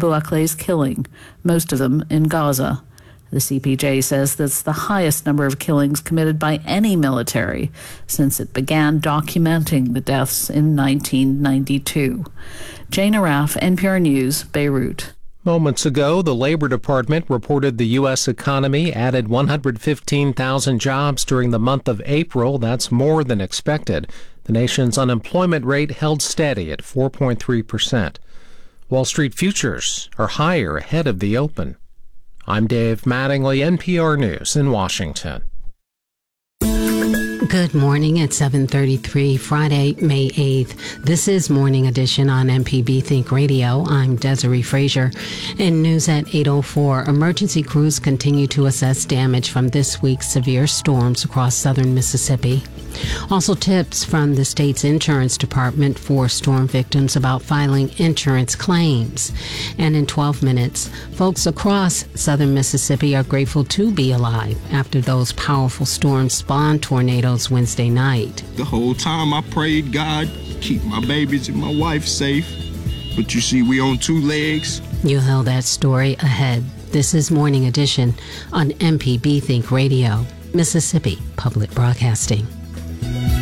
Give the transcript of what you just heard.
Abu Akleh's killing, most of them in Gaza. The CPJ says that's the highest number of killings committed by any military since it began documenting the deaths in 1992. Jane Araf, NPR News, Beirut. Moments ago, the Labor Department reported the U.S. economy added 115,000 jobs during the month of April. That's more than expected. The nation's unemployment rate held steady at 4.3%. Wall Street futures are higher ahead of the open. I'm Dave Mattingly, NPR News in Washington. Good morning at 7:33, Friday, May 8th. This is Morning Edition on MPB Think Radio. I'm Desiree Frazier. In news at 8:04, emergency crews continue to assess damage from this week's severe storms across southern Mississippi. Also tips from the state's insurance department for storm victims about filing insurance claims. And in 12 minutes, folks across southern Mississippi are grateful to be alive after those powerful storms spawned tornadoes Wednesday night. The whole time I prayed, God, keep my babies and my wife safe. But you see, we on two legs. You'll hear that story ahead. This is Morning Edition on MPB Think Radio, Mississippi Public Broadcasting.